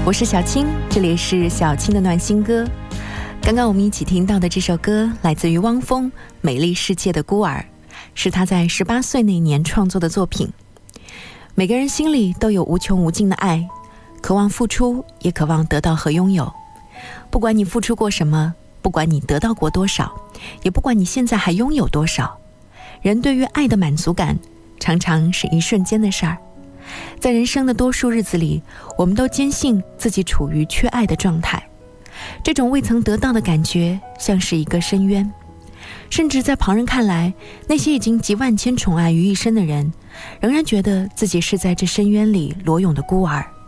我是小青，这里是小青的暖心歌。刚刚我们一起听到的这首歌来自于汪峰《美丽世界的孤儿》，是他在18岁那年创作的作品。每个人心里都有无穷无尽的爱，渴望付出，也渴望得到和拥有。不管你付出过什么，不管你得到过多少，也不管你现在还拥有多少，人对于爱的满足感常常是一瞬间的事儿。在人生的多数日子里，我们都坚信自己处于缺爱的状态，这种未曾得到的感觉像是一个深渊。甚至在旁人看来，那些已经集万千宠爱于一身的人，仍然觉得自己是在这深渊里裸泳的孤儿。